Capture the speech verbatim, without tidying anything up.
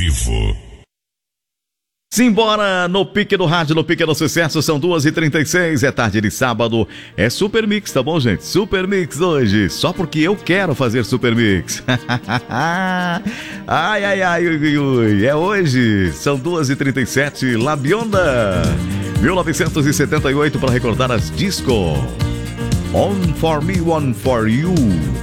vivo. Simbora no pique do rádio, no pique do sucesso, são duas e trinta e seis, é tarde de sábado, é Super Mix, tá bom, gente? Super Mix hoje, só porque eu quero fazer Super Mix. Ai, ai, ai, ui, ui, é hoje, são duas e trinta e sete, La Bionda, mil novecentos e setenta e oito, para recordar as disco. One for me, one for you.